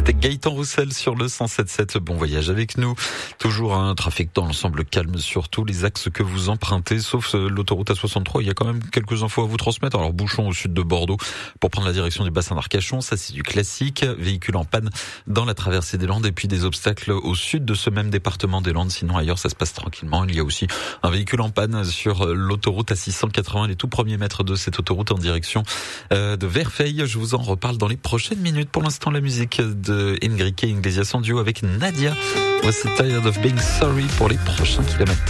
C'était Gaëtan Roussel sur le 107.7. Bon voyage avec nous. Toujours un trafic dans l'ensemble calme sur tous les axes que vous empruntez, sauf l'autoroute A63. Il y a quand même quelques infos à vous transmettre. Alors, bouchon au sud de Bordeaux pour prendre la direction du bassin d'Arcachon. Ça, c'est du classique. Véhicule en panne dans la traversée des Landes et puis des obstacles au sud de ce même département des Landes. Sinon, ailleurs, ça se passe tranquillement. Il y a aussi un véhicule en panne sur l'autoroute A680, les tout premiers mètres de cette autoroute en direction de Verfeil. Je vous en reparle dans les prochaines minutes. Pour l'instant, la musique de Enrique Iglesias en duo avec Nadia. Voici Tired of Being Sorry pour les prochains kilomètres.